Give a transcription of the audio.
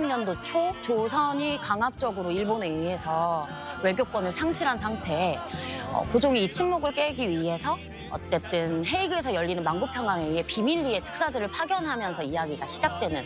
1500년도 초 조선이 강압적으로 일본에 의해서 외교권을 상실한 상태에 고종이 이 침묵을 깨기 위해서 어쨌든 헤이그에서 열리는 만국평화회의에 비밀리에 특사들을 파견하면서 이야기가 시작되는